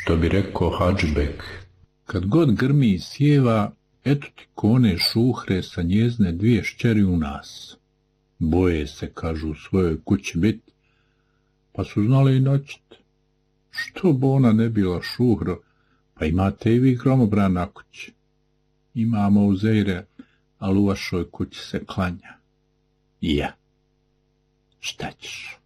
Što bi rekao Hadžbek, kad god grmi i sjeva, eto ti kone šuhre sa njezne 2 šćeri u nas. Boje se, kažu, u svojoj kući bit, pa su znali i noćit. Što bo ona ne bila šuhro, pa imate i vi gromobran na kući. Imamo Uzejre, ali u vašoj kući se klanja. I ja. Šta ćeš?